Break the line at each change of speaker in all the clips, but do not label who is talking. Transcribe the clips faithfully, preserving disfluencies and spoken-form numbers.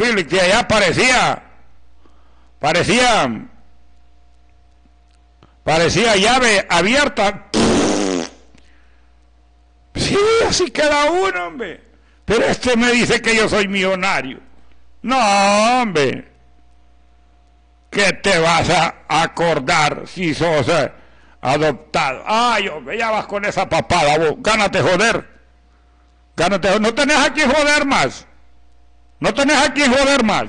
horrible, que allá parecía, parecía, parecía llave abierta. Sí, así queda uno, hombre. Pero este me dice que yo soy millonario. No, hombre. ¿Qué te vas a acordar si sos eh, adoptado? Ay, hombre, ya vas con esa papada, vos. Gánate joder. Gánate joder. No tenés aquí joder más. No tenés aquí joder más.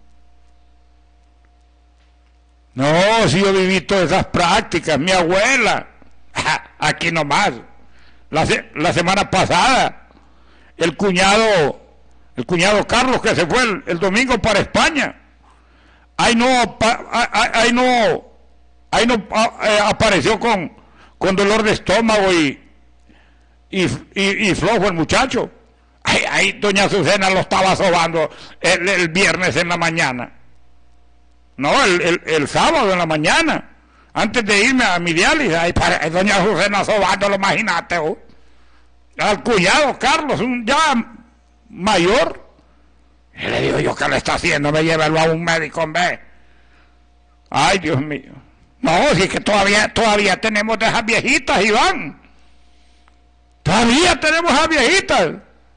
No, si yo viví todas esas prácticas, mi abuela. Aquí nomás. La, la semana pasada, el cuñado, el cuñado Carlos que se fue el, el domingo para España. Ahí no, ahí no, ahí no eh, apareció con, con dolor de estómago y, y, y, y flojo el muchacho. Ahí, ahí doña Azucena lo estaba sobando el, el viernes en la mañana. No, el, el, el sábado en la mañana. Antes de irme a mi diálisis, ahí para, doña Azucena sobándolo, imagínate. Oh. Al cuñado Carlos, un ya mayor. Y le digo yo, ¿qué le está haciendo? Me llévelo a un médico, hombre. Ay, Dios mío. No, si es que todavía, todavía tenemos de esas viejitas, Iván. Todavía tenemos esas viejitas.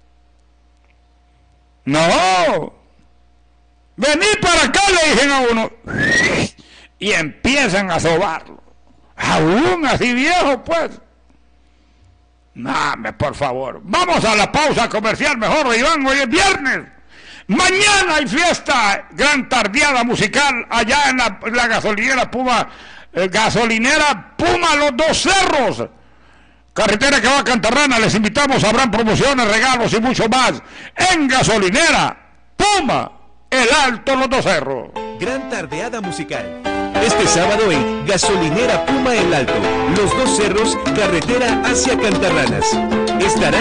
No. Vení para acá, le dicen a uno. Y empiezan a sobarlo. Aún así viejo, pues. Dame, por favor. Vamos a la pausa comercial mejor, Iván. Hoy es viernes. Mañana hay fiesta, gran tardeada musical allá en la, la gasolinera Puma, eh, gasolinera Puma Los Dos Cerros. Carretera que va a Cantarrana. Les invitamos, habrán promociones, regalos y mucho más en gasolinera Puma, el Alto Los Dos Cerros.
Gran tardeada musical. Este sábado en Gasolinera Puma El Alto, Los Dos Cerros, carretera hacia Cantarranas. Estará